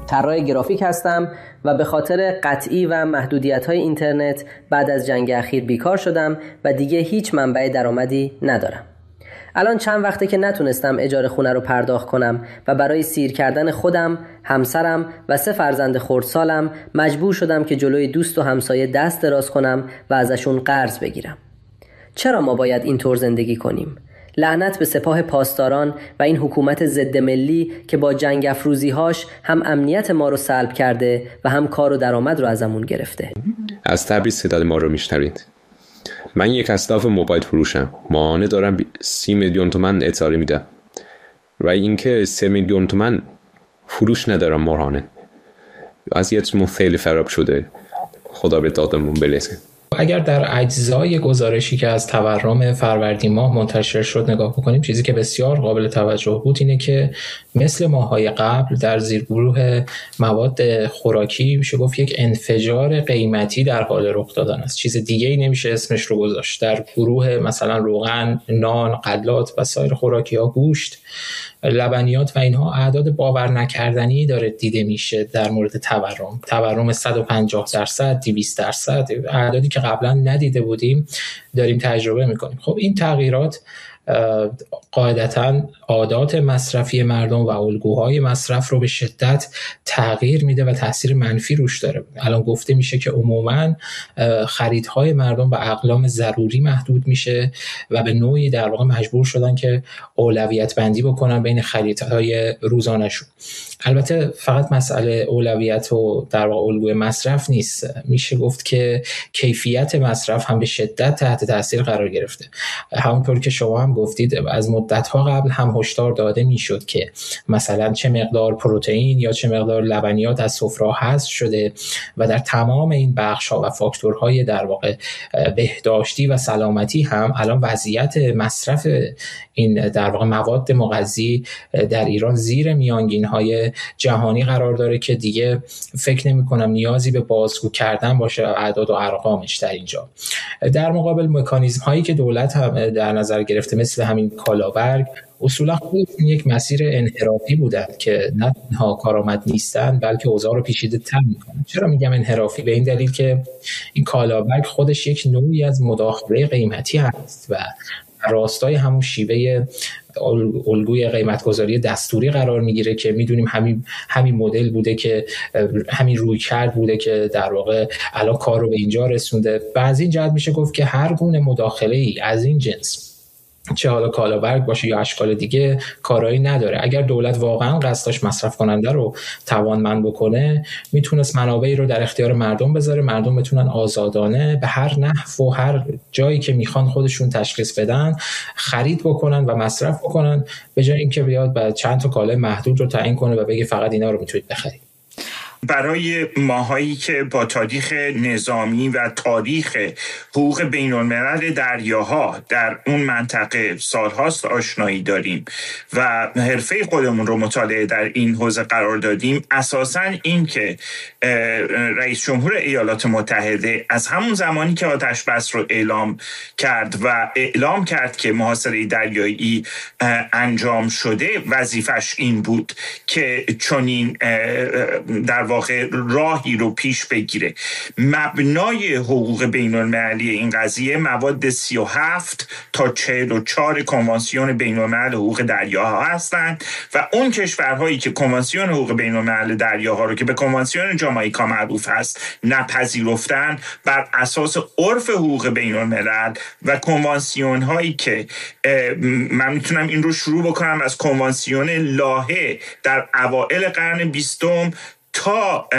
طراح گرافیک هستم و به خاطر قطعی و محدودیت‌های اینترنت بعد از جنگ اخیر بیکار شدم و دیگه هیچ منبع درآمدی ندارم. الان چند وقته که نتونستم اجاره خونه رو پرداخت کنم و برای سیر کردن خودم، همسرم و 3 فرزند خردسالم مجبور شدم که جلوی دوست و همسایه دست دراز کنم و ازشون قرض بگیرم. چرا ما باید اینطور زندگی کنیم؟ لعنت به سپاه پاسداران و این حکومت ضد ملی که با جنگ افروزی‌هاش هم امنیت ما رو سلب کرده و هم کار و درآمد رو ازمون گرفته. از تبریز صدای ما رو میشنوید. من یک اصلاف موبایل فروشم. ماهانه دارم 30 میلیون تومان اعطاری میدم. و اینکه 3 میلیون تومان فروش ندارم ماهانه. وضعیتمون خیلی خراب شده. خدا به دادمون برسه. اگر در اجزای گزارشی که از تورم فروردین ماه منتشر شد نگاه بکنیم، چیزی که بسیار قابل توجه بود اینه که مثل ماه‌های قبل در زیرگروه مواد خوراکی میشه گفت یک انفجار قیمتی در حال رخ دادن است. چیز دیگه‌ای نمیشه اسمش رو گذاشت. در گروه مثلا روغن، نان، غلات و سایر خوراکی‌ها، گوشت، لبنیات و اینها اعداد باور نکردنی داره دیده میشه در مورد تورم 150%، 200%، اعدادی که قبلا ندیده بودیم داریم تجربه میکنیم. خب این تغییرات قاعدتاً عادات مصرفی مردم و الگوهای مصرف رو به شدت تغییر میده و تاثیر منفی روش داره. الان گفته میشه که عموماً خریدهای مردم به اقلام ضروری محدود میشه و به نوعی در واقع مجبور شدن که اولویت بندی بکنن بین خریدهای روزانه‌شون. البته فقط مسئله اولویت و در واقع الگوی مصرف نیست، میشه گفت که کیفیت مصرف هم به شدت تحت تاثیر قرار گرفته. همونطور که شما هم گفتید از مدت‌ها قبل هم هشدار داده میشد که مثلا چه مقدار پروتئین یا چه مقدار لبنیات از سفره حذف شده و در تمام این بخش‌ها و فاکتورهای در واقع بهداشتی و سلامتی هم الان وضعیت مصرف این در واقع مواد مغذی در ایران زیر میانگین‌های جهانی قرار داره که دیگه فکر نمی‌کنم نیازی به بازگو کردن باشه اعداد و ارقامش در اینجا. در مقابل مکانیزم‌هایی که دولت هم در نظر گرفته مثل همین کالابرگ اصولا خودشون یک مسیر انحرافی بودن که نه تنها کارآمد نیستن بلکه اوضاع رو پیچیده تر میکنن. چرا میگم انحرافی؟ به این دلیل که این کالابرگ خودش یک نوعی از مداخله قیمتی هست و راستای همون شیوه الگوی قیمتگذاری دستوری قرار میگیره که میدونیم همین مدل بوده که همین رویکرد بوده که در واقع الان کار رو به اینجا رسونده. و از این جهت میشه گفت که هر گونه مداخله‌ای از این جنس، چه حالا کالابرگ باشه یا اشکال دیگه، کارایی نداره. اگر دولت واقعا قصد داشت مصرف کننده رو توانمند بکنه، میتونست منابعی رو در اختیار مردم بذاره، مردم بتونن آزادانه به هر نحو و هر جایی که میخوان خودشون تشخیص بدن خرید بکنن و مصرف بکنن، به جای اینکه بیاد بعد چند تا کالای محدود رو تعیین کنه و بگه فقط اینا رو میتونید بخرید. برای ماهایی که با تاریخ نظامی و تاریخ حقوق بین‌الملل دریاها در اون منطقه سالهاست آشنایی داریم و حرفه خودمون رو مطالعه در این حوزه قرار دادیم، اساساً این که رئیس جمهور ایالات متحده از همون زمانی که آتش بس رو اعلام کرد که محاصره دریایی انجام شده، وظیفش این بود که چنین در واقع راهی رو پیش بگیره. مبنای حقوق بین‌المللی این قضیه مواد 37 تا 44 کنوانسیون بین‌الملل حقوق دریاها هستند و اون کشورهایی که کنوانسیون حقوق بین‌الملل دریاها رو که به کنوانسیون جامائیکا معروف هست نپذیرفتن، بر اساس عرف حقوق بین‌الملل و کنوانسیون هایی که من میتونم این رو شروع بکنم از کنوانسیون لاهه در اوائل قرن 20 تا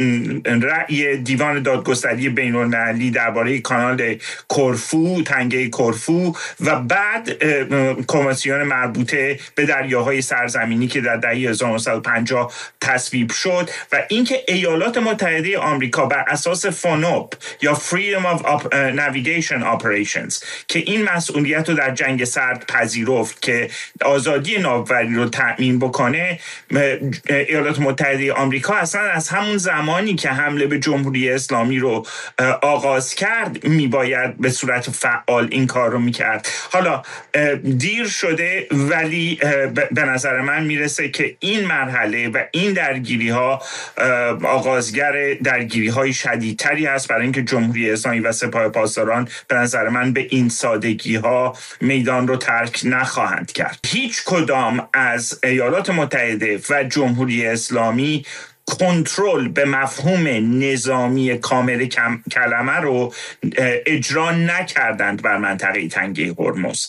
رأی دیوان دادگستری بین‌المللی درباره کانال کرفو، تنگه کرفو و بعد کنوانسیون مربوطه به دریاهای سرزمینی که در دهه 1950 تصویب شد و اینکه ایالات متحده آمریکا بر اساس فونوپ یا Freedom of Navigation Operations که این مسئولیت رو در جنگ سرد پذیرفت که آزادی ناوبری رو تأمین بکنه، ایالات متحده آمریکا اصلا از همون زمانی که حمله به جمهوری اسلامی رو آغاز کرد میباید به صورت فعال این کار رو میکرد. حالا دیر شده ولی به نظر من میرسه که این مرحله و این این درگیری‌ها آغازگر درگیری‌های شدیدتری هست، برای اینکه جمهوری اسلامی و سپاه پاسداران به نظر من به این سادگی‌ها میدان رو ترک نخواهند کرد. هیچ کدام از ایالات متحده و جمهوری اسلامی کنترل به مفهوم نظامی کامل کلمه رو اجرا نکردند بر منطقه تنگه هرمز.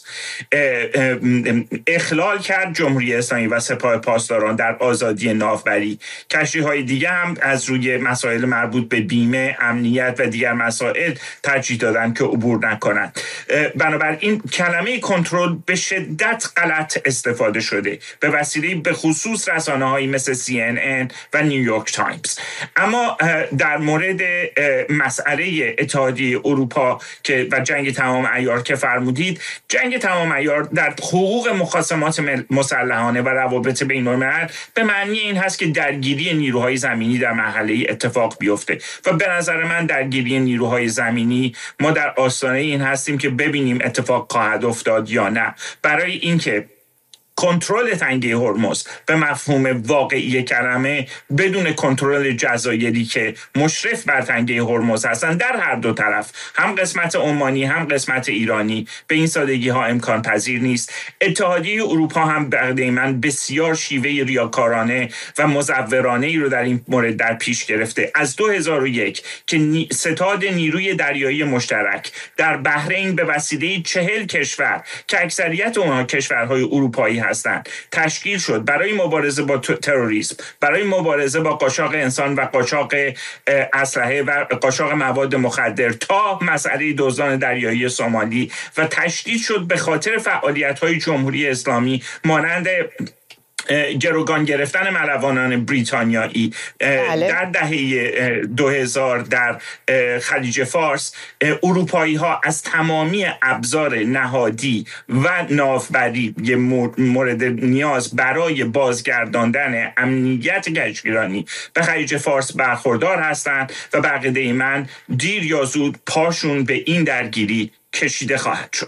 اخلال کرد جمهوری اسلامی و سپاه پاسداران در آزادی ناوبری. کشتی‌های دیگه هم از روی مسائل مربوط به بیمه، امنیت و دیگر مسائل ترجیح دادن که عبور نکنند. بنابراین کلمه کنترل به شدت غلط استفاده شده به وسیله به خصوص رسانه‌هایی مثل CNN و نیویورک تایمز. اما در مورد مسئله اتحادیه اروپا که و جنگ تمام عیار که فرمودید، جنگ تمام عیار در حقوق مخاصمات مسلحانه و روابط بین‌الملل به معنی این هست که درگیری نیروهای زمینی در مرحله اتفاق بیفته و به نظر من درگیری نیروهای زمینی ما در آستانه این هستیم که ببینیم اتفاق خواهد افتاد یا نه. برای اینکه کنترل تنگه هرمز به مفهوم واقعی کلمه بدون کنترل جزایری که مشرف بر تنگه هرمز هستند در هر دو طرف، هم قسمت عمانی هم قسمت ایرانی، به این سادگی ها امکان پذیر نیست. اتحادیه اروپا هم به من بسیار شیوه ریاکارانه و مزورانه ای رو در این مورد در پیش گرفته. از 2001 که ستاد نیروی دریایی مشترک در بحرین به وسیله 40 کشور که اکثریت اونها کشورهای اروپایی هستند تشکیل شد برای مبارزه با تروریسم، برای مبارزه با قاچاق انسان و قاچاق اسلحه و قاچاق مواد مخدر تا مسئله دزدان دریایی سومالی، و تشدید شد به خاطر فعالیت‌های جمهوری اسلامی مانند گروگان گرفتن ملوانان بریتانیایی در دهه 2000 در خلیج فارس. اروپایی ها از تمامی ابزار نهادی و ناوبری مورد نیاز برای بازگرداندن امنیت کشتیرانی به خلیج فارس برخوردار هستند و به عقیده من دیر یا زود پاشون به این درگیری کشیده خواهد شد.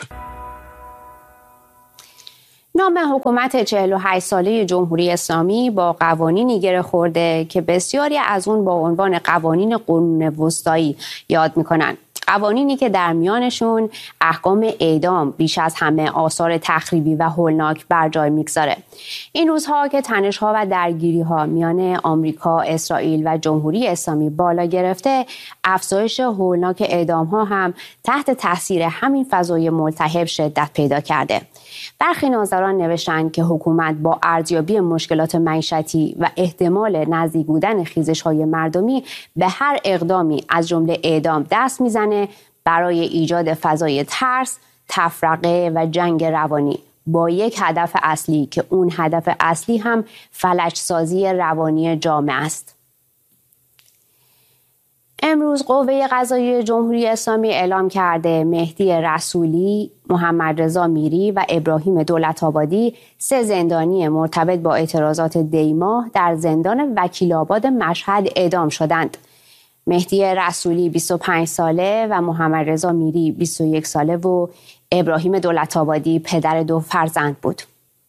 نام حکومت 48 ساله جمهوری اسلامی با قوانینی گره خورده که بسیاری از اون با عنوان قوانین قرون وسطایی یاد میکنن. قوانینی که در میانشون احکام اعدام بیش از همه آثار تخریبی و هولناک بر جای میگذاره. این روزها که تنش‌ها و درگیری‌ها میان آمریکا، اسرائیل و جمهوری اسلامی بالا گرفته، افزایش هولناک اعدام‌ها هم تحت تاثیر همین فضای ملتهب شدت پیدا کرده. برخی ناظران نوشتند که حکومت با ارزیابی مشکلات معیشتی و احتمال نزدیک بودن خیزش‌های مردمی به هر اقدامی از جمله اعدام دست میزنه برای ایجاد فضای ترس، تفرقه و جنگ روانی با یک هدف اصلی که اون هدف اصلی هم فلج‌سازی روانی جامعه است. امروز قوه قضاییه جمهوری اسلامی اعلام کرده مهدی رسولی، محمد رضا میری و ابراهیم دولت‌آبادی 3 زندانی مرتبط با اعتراضات دیماه در زندان وکیل‌آباد مشهد اعدام شدند. مهدی رسولی 25 ساله و محمد رضا میری 21 ساله و ابراهیم دولت‌آبادی پدر 2 فرزند بود.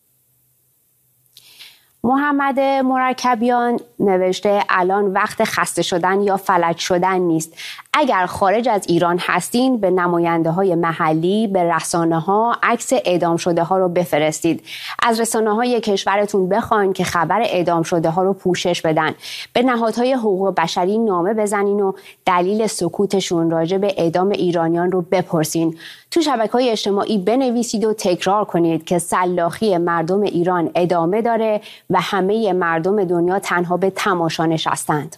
محمد مرکبیان نوشته الان وقت خسته شدن یا فلج شدن نیست. اگر خارج از ایران هستین به نماینده های محلی، به رسانه ها عکس اعدام شده ها رو بفرستید. از رسانه های کشورتون بخواین که خبر اعدام شده ها رو پوشش بدن. به نهادهای حقوق بشری نامه بزنین و دلیل سکوتشون راجع به اعدام ایرانیان رو بپرسین. تو شبکه‌های اجتماعی بنویسید و تکرار کنید که سلاخی مردم ایران ادامه داره و همه مردم دنیا تنها به تماشا نشستند.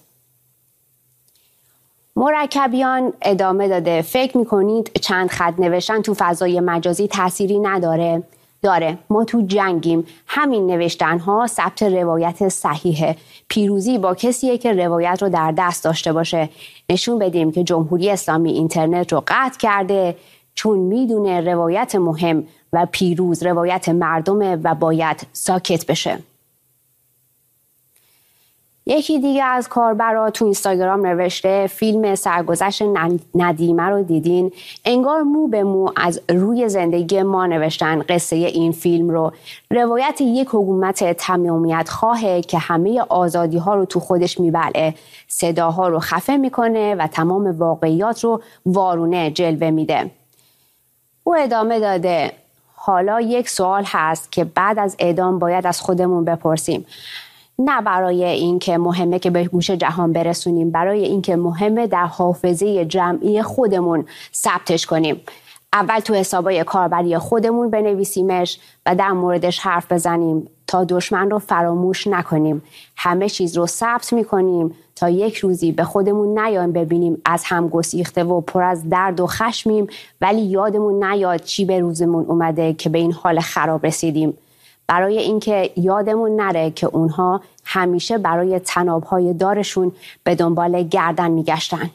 مرکبیان ادامه داده فکر میکنید چند خط نوشتن تو فضای مجازی تأثیری نداره؟ داره. ما تو جنگیم. همین نوشتن ها ثبت روایت صحیحه. پیروزی با کسیه که روایت رو در دست داشته باشه. نشون بدیم که جمهوری اسلامی اینترنت رو قطع کرده چون میدونه روایت مهم و پیروز روایت مردمه و باید ساکت بشه. یکی دیگه از کاربرا تو اینستاگرام نوشته فیلم سرگذشت ندیمه رو دیدین؟ انگار مو به مو از روی زندگی ما نوشتن قصه این فیلم رو. روایت یک حکومت تمامیت خواهه که همه آزادی ها رو تو خودش میبلعه، صداها رو خفه میکنه و تمام واقعیات رو وارونه جلوه میده. او ادامه داده حالا یک سوال هست که بعد از اعدام باید از خودمون بپرسیم. نه برای اینکه مهمه که به گوش جهان برسونیم، برای اینکه مهمه در حافظه جمعی خودمون ثبتش کنیم. اول تو حسابای کاربری خودمون بنویسیمش و در موردش حرف بزنیم تا دشمن رو فراموش نکنیم. همه چیز رو ثبت میکنیم تا یک روزی به خودمون نیایم ببینیم از هم گسیخته و پر از درد و خشمیم، ولی یادمون نیاد چی به روزمون اومده که به این حال خراب رسیدیم. برای اینکه یادمون نره که اونها همیشه برای طناب‌های دارشون به دنبال گردن میگشتن.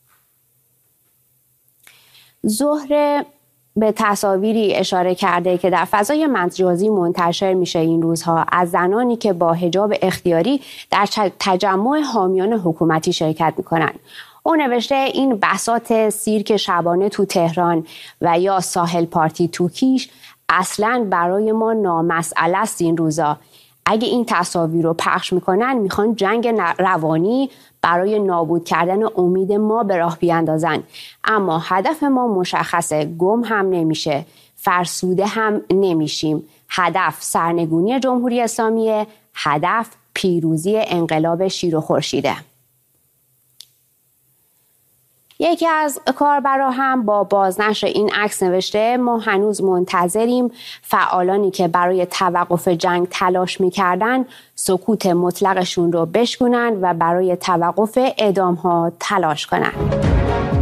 زهره به تصاویری اشاره کرده که در فضای مجازی منتشر میشه این روزها از زنانی که با حجاب اختیاری در تجمع حامیان حکومتی شرکت میکنن. او نوشته این بساط سیرک شبانه تو تهران و یا ساحل پارتی تو کیش اصلاً برای ما نامسئله است این روزا. اگه این تصاویر رو پخش میکنن میخوان جنگ روانی برای نابود کردن امید ما به راه بیاندازن. اما هدف ما مشخصه، گم هم نمیشه، فرسوده هم نمیشیم. هدف سرنگونی جمهوری اسلامیه، هدف پیروزی انقلاب شیر و خورشیده. یکی از کاربرا هم با بازنشر این عکس نوشته ما هنوز منتظریم فعالانی که برای توقف جنگ تلاش می‌کردن سکوت مطلقشون رو بشکنن و برای توقف اعدام‌ها تلاش کنن.